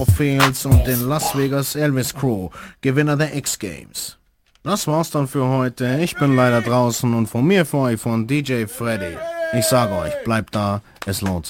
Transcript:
Fields und den Las Vegas Elvis Crew, Gewinner der X-Games. Das war's dann für heute. Ich bin leider draußen und von mir für euch von DJ Freddy. Ich sage euch, bleibt da, es lohnt sich.